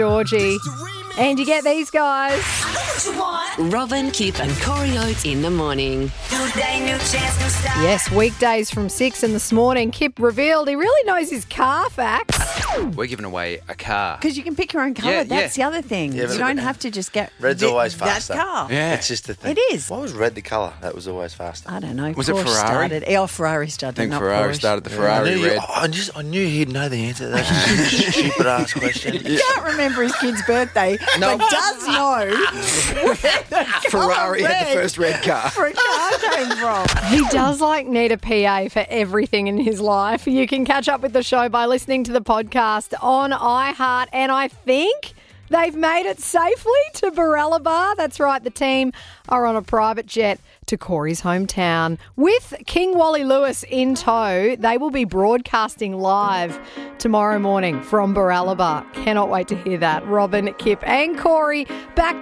Georgie. And you get these guys. Robin, Kip and Corey Oates in the morning. Yes, weekdays from 6 and this morning, Kip revealed he really knows his car facts. We're giving away a car. Because you can pick your own colour. Yeah, That's the other thing. Yeah, you don't have to just get red's always faster. that car. Yeah. It's just the thing. It is. Why was red the colour? That was always faster. I don't know. Was it Porsche Ferrari? Started. Ferrari started. I think not Ferrari Porsche. started the I Ferrari knew, red. I knew he'd know the answer to that stupid ass question. He can't remember his kid's birthday, but does know where the Ferrari colour had the red first red car. for a car came from. He does need a PA for everything in his life. You can catch up with the show by listening to the podcast on iHeart, and I think they've made it safely to Barella. That's right, the team are on a private jet to Corey's hometown. With King Wally Lewis in tow, they will be broadcasting live tomorrow morning from Barella. Cannot wait to hear that. Robin, Kip and Corey back